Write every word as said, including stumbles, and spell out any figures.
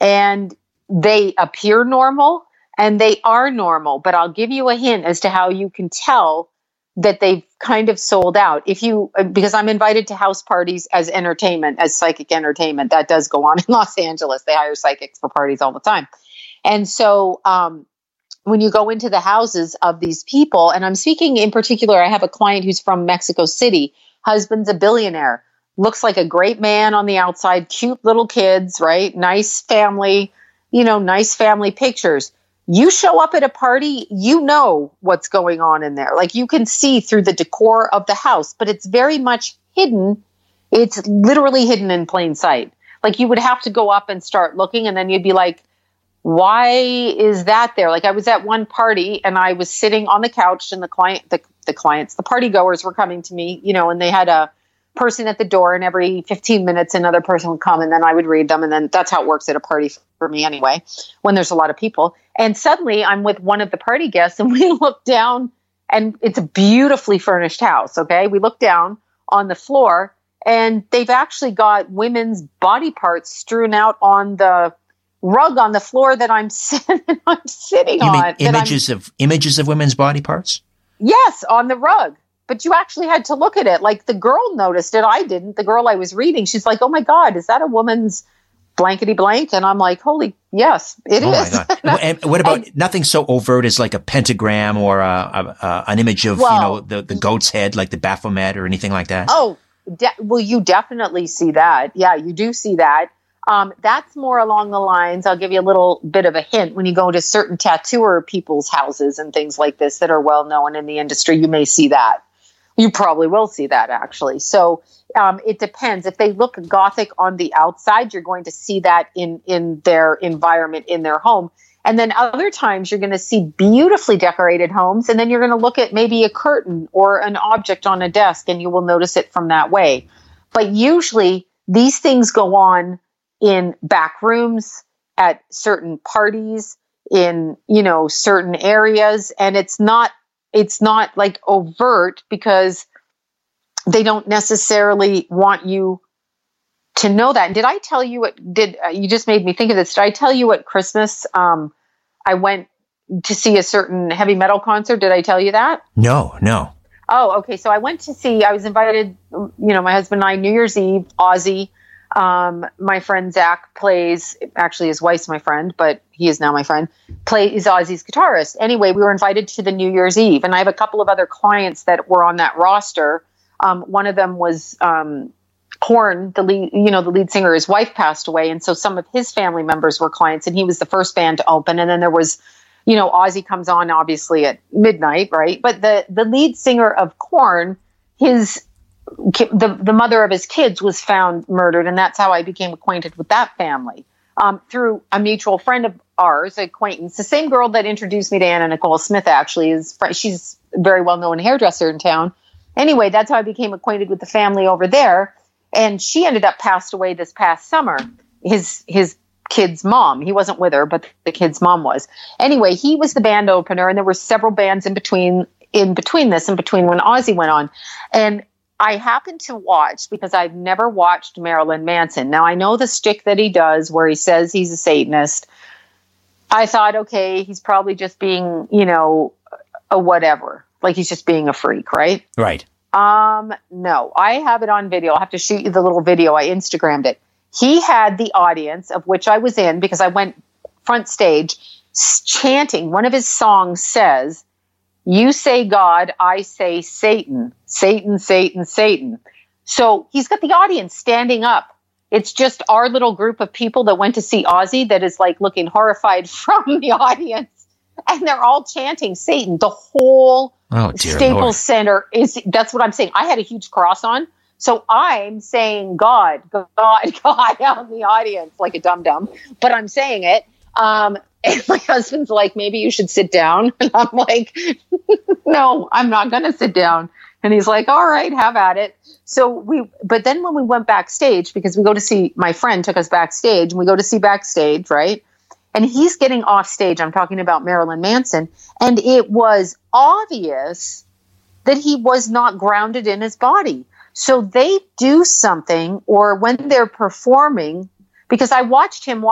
and they appear normal and they are normal. But I'll give you a hint as to how you can tell that they've kind of sold out. If you, because I'm invited to house parties as entertainment, as psychic entertainment, that does go on in Los Angeles. They hire psychics for parties all the time. And so um, when you go into the houses of these people, and I'm speaking in particular, I have a client who's from Mexico City, husband's a billionaire, looks like a great man on the outside, cute little kids, right? Nice family, you know, nice family pictures. You show up at a party, you know what's going on in there. Like you can see through the decor of the house, but it's very much hidden. It's literally hidden in plain sight. Like you would have to go up and start looking, and then you'd be like, why is that there? Like I was at one party and I was sitting on the couch, and the client, the, the clients, the party goers were coming to me, you know, and they had a person at the door, and every fifteen minutes another person would come, and then I would read them. And then that's how it works at a party for me anyway, when there's a lot of people. And suddenly I'm with one of the party guests, and we look down, and it's a beautifully furnished house. Okay. We look down on the floor, and they've actually got women's body parts strewn out on the rug on the floor that I'm, I'm sitting you on. Mean images of images of women's body parts? Yes, on the rug. But you actually had to look at it. Like the girl noticed it. I didn't. The girl I was reading, she's like, oh my God, is that a woman's blankety blank? And I'm like, holy, yes, it oh is. My God. And what about and, nothing so overt as like a pentagram or a, a, a, an image of, well, you know, the, the goat's head, like the Baphomet or anything like that? Oh, de- well, you definitely see that. Yeah, you do see that. Um, that's more along the lines. I'll give you a little bit of a hint. When you go to certain tattooer people's houses and things like this that are well known in the industry, you may see that. You probably will see that, actually. So um, it depends. If they look gothic on the outside, you're going to see that in, in their environment, in their home. And then other times you're going to see beautifully decorated homes, and then you're going to look at maybe a curtain or an object on a desk, and you will notice it from that way. But usually these things go on in back rooms, at certain parties, in, you know, certain areas, and it's not It's not like overt because they don't necessarily want you to know that. And did I tell you what did uh, you just made me think of this? Did I tell you at Christmas um, I went to see a certain heavy metal concert? Did I tell you that? No, no. Oh, okay. So I went to see, I was invited, you know, my husband and I, New Year's Eve, Ozzy. Um, my friend Zach plays, actually his wife's my friend, but he is now my friend, plays Ozzy's guitarist. Anyway, we were invited to the New Year's Eve, and I have a couple of other clients that were on that roster. Um, one of them was um, Korn, the lead, you know, the lead singer. His wife passed away, and so some of his family members were clients, and he was the first band to open. And then there was, you know, Ozzy comes on obviously at midnight, right? But the the lead singer of Korn, his the the mother of his kids was found murdered, and that's how I became acquainted with that family um, through a mutual friend of ours, acquaintance. The same girl that introduced me to Anna Nicole Smith actually is she's a very well known hairdresser in town. Anyway, that's how I became acquainted with the family over there, and she ended up passed away this past summer. His his kid's mom, he wasn't with her, but the kid's mom was. Anyway, he was the band opener, and there were several bands in between in between this, in between when Ozzy went on, and I happened to watch, because I've never watched Marilyn Manson. Now, I know the shtick that he does where he says he's a Satanist. I thought, okay, he's probably just being, you know, a whatever. Like he's just being a freak, right? Right. Um, no, I have it on video. I'll have to shoot you the little video. I Instagrammed it. He had the audience, of which I was in, because I went front stage, chanting. One of his songs says, "You say God, I say Satan, Satan, Satan, Satan." So he's got the audience standing up. It's just our little group of people that went to see Ozzy that is like looking horrified from the audience. And they're all chanting Satan. The whole oh, dear Staples Lord. Center is, that's what I'm saying. I had a huge cross on. So I'm saying God, God, God out in the audience like a dum-dum, but I'm saying it. Um, and my husband's like, maybe you should sit down. And I'm like, no, I'm not going to sit down. And he's like, all right, have at it. So we, but then when we went backstage, because we go to see, my friend took us backstage, and we go to see backstage, right? And he's getting off stage. I'm talking about Marilyn Manson. And it was obvious that he was not grounded in his body. So they do something, or when they're performing, because I watched him